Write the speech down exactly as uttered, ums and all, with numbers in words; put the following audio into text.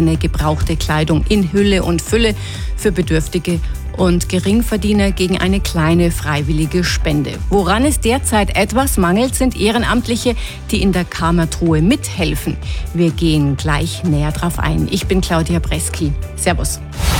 Gebrauchte Kleidung in Hülle und Fülle für Bedürftige und Geringverdiener gegen eine kleine freiwillige Spende. Woran es derzeit etwas mangelt, sind Ehrenamtliche, die in der Karma-Truhe mithelfen. Wir gehen gleich näher drauf ein. Ich bin Claudia Breski. Servus.